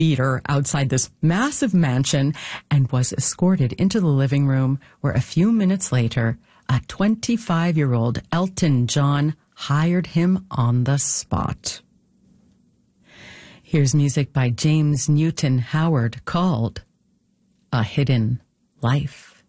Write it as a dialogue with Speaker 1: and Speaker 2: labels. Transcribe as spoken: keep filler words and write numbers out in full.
Speaker 1: beater outside this massive mansion and was escorted into the living room where a few minutes later, a twenty-five-year-old Elton John hired him on the spot. Here's music by James Newton Howard called A Hidden Life.